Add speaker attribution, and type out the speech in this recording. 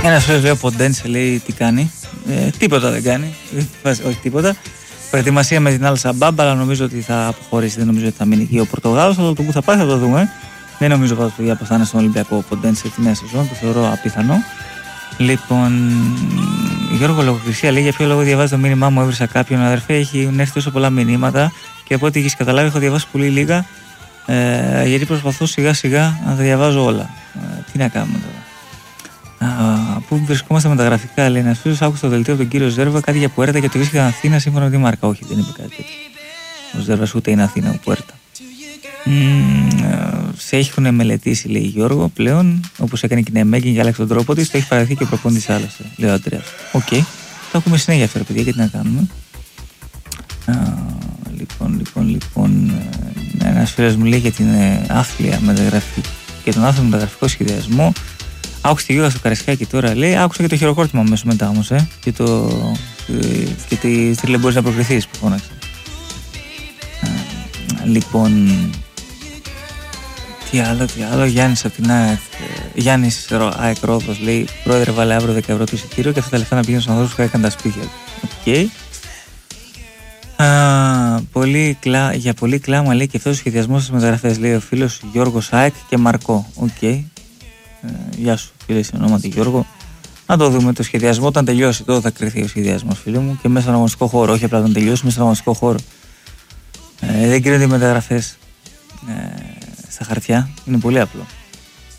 Speaker 1: Ένας φίλος λέει: ο Ποντένσε λέει τι κάνει. Τίποτα δεν κάνει. Όχι τίποτα. Προετοιμασία με την Al Shabab, αλλά νομίζω ότι θα αποχωρήσει. Δεν νομίζω ότι θα μείνει εκεί ο Πορτογάλος. Αλλά το που θα πάει θα το δούμε. Δεν νομίζω πάντως που θα είναι στον Ολυμπιακό Ποντένσε τη νέα σεζόν. Το θεωρώ απίθανο. Λοιπόν, Γιώργο Λογοκρισία λέει: για ποιο λόγο διαβάζει το μήνυμά μου, έβρισα κάποιον. Αδερφέ, έχουν έρθει τόσο πολλά μηνύματα και από ό,τι έχεις καταλάβει, έχω διαβάσει πολύ λίγα. Γιατί προσπαθώ σιγά σιγά να τα διαβάζω όλα. Τι να κάνουμε τώρα. Πού βρισκόμαστε με τα γραφικά, λέει ένας φίλος. Άκουσα το δελτίο από τον κύριο Ζέρβα κάτι για Πουέρτα και το βρίσκεται Αθήνα σύμφωνα με τη μάρκα. Όχι, δεν είπε κάτι τέτοιο. Ο Ζέρβας ούτε είναι Αθήνα, ο Πουέρτα. Σε έχουν μελετήσει, λέει Γιώργο, πλέον, όπως έκανε και η Νεμέγγιν και άλλαξε τον τρόπο της, το έχει παραδεχθεί και ο προπονητής άλλωστε, λέει ο Αντρέας. Οκ, το έχουμε συνέχεια αυτό, παιδιά, και τι να κάνουμε. Λοιπόν, ένας φίλος μου λέει για την άθλια μεταγραφή και τον άθλιο μεταγραφικό σχεδιασμό. Άκουσα τη Γιώργα στο Καραϊσκάκι τώρα, λέει, άκουσα και το χειροκρότημα αμέσως μετά όμως, και τη στρίλε μπορείς να προκριθείς που φώναξε. Λοιπόν, τι άλλο, Γιάννης από την ΑΕΚ, Γιάννης ΑΕΚ Ρόδος λέει: πρόεδρε, βάλε αύριο 10 ευρώ το εισιτήριο και αυτά τα λεφτά να πηγαίνουν στους ανθρώπους που έκαναν τα σπίτια. Οκ. Για πολύ κλάμα λέει και αυτός ο σχεδιασμός στις μεταγραφές, λέει ο φίλος Γιώργος ΑΕΚ και Μαρκό. Οκ. Γεια σου, φίλε, ονόματι Γιώργο. Να το δούμε το σχεδιασμό όταν τελειώσει. Τότε θα κρυθεί ο σχεδιασμός, φίλε μου, και μέσα στον αγωνιστικό χώρο. Όχι απλά όταν τελειώσει, μέσα στον αγωνιστικό χώρο. Δεν κρίνονται οι μεταγραφές στα χαρτιά. Είναι πολύ απλό.